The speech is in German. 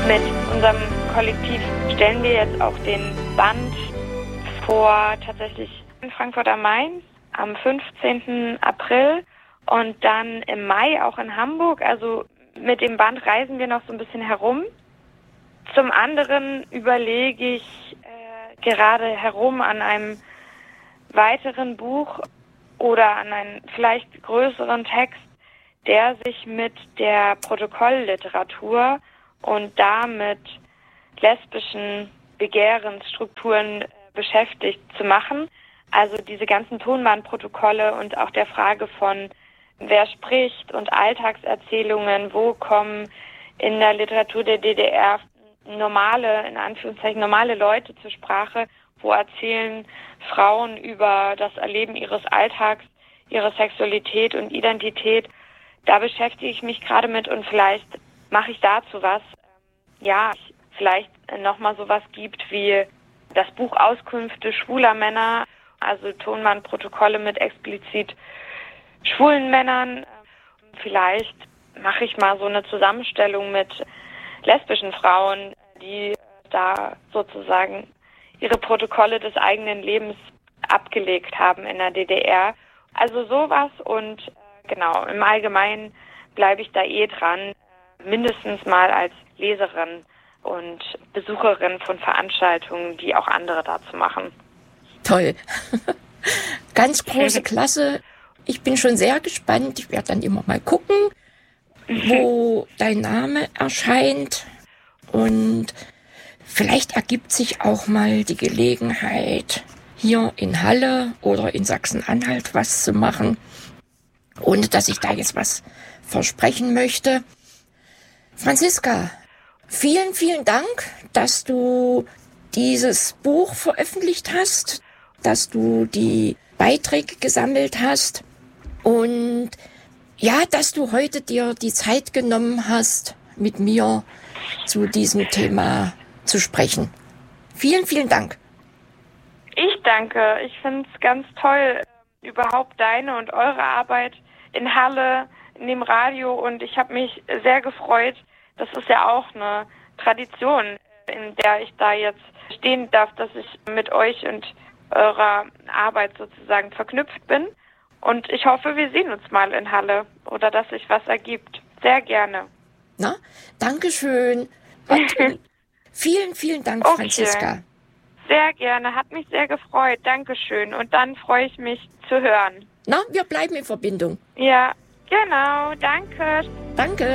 Mit unserem Kollektiv stellen wir jetzt auch den Band vor, tatsächlich in Frankfurt am Main am 15. April und dann im Mai auch in Hamburg. Also mit dem Band reisen wir noch so ein bisschen herum. Zum anderen überlege ich gerade herum an einem weiteren Buch oder an einem vielleicht größeren Text, der sich mit der Protokollliteratur und damit lesbischen Begehrensstrukturen beschäftigt zu machen. Also diese ganzen Tonbandprotokolle und auch der Frage von wer spricht und Alltagserzählungen, wo kommen in der Literatur der DDR normale, in Anführungszeichen normale Leute zur Sprache, wo erzählen Frauen über das Erleben ihres Alltags, ihre Sexualität und Identität. Da beschäftige ich mich gerade mit und vielleicht mache ich dazu was. Ja, vielleicht nochmal sowas gibt wie das Buch Auskünfte schwuler Männer, also Tonbandprotokolle mit explizit schwulen Männern. Vielleicht mache ich mal so eine Zusammenstellung mit lesbischen Frauen, die da sozusagen ihre Protokolle des eigenen Lebens abgelegt haben in der DDR. Also sowas und genau, im Allgemeinen bleibe ich da dran, mindestens mal als Leserin und Besucherin von Veranstaltungen, die auch andere dazu machen. Toll. Ganz große Klasse. Ich bin schon sehr gespannt. Ich werde dann immer mal gucken, wo dein Name erscheint. Und vielleicht ergibt sich auch mal die Gelegenheit, hier in Halle oder in Sachsen-Anhalt was zu machen, ohne dass ich da jetzt was versprechen möchte. Franziska, vielen, vielen Dank, dass du dieses Buch veröffentlicht hast, dass du die Beiträge gesammelt hast und ja, dass du heute dir die Zeit genommen hast, mit mir zu diesem Thema zu sprechen. Vielen, vielen Dank. Ich danke. Ich finde es ganz toll, überhaupt deine und eure Arbeit in Halle, in dem Radio und ich habe mich sehr gefreut. Das ist ja auch eine Tradition, in der ich da jetzt stehen darf, dass ich mit euch und eurer Arbeit sozusagen verknüpft bin. Und ich hoffe, wir sehen uns mal in Halle oder dass sich was ergibt. Sehr gerne. Na, Dankeschön. Und vielen, vielen Dank, okay. Franziska. Sehr gerne. Hat mich sehr gefreut. Dankeschön. Und dann freue ich mich zu hören. Na, wir bleiben in Verbindung. Ja, genau. Danke. Danke.